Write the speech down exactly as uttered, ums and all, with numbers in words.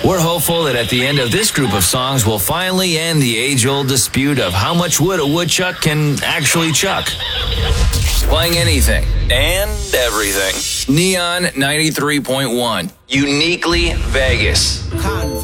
We're hopeful that at the end of this group of songs, we'll finally end the age-old dispute of how much wood a woodchuck can actually chuck. Playing anything and everything. Neon ninety-three point one. Uniquely Vegas.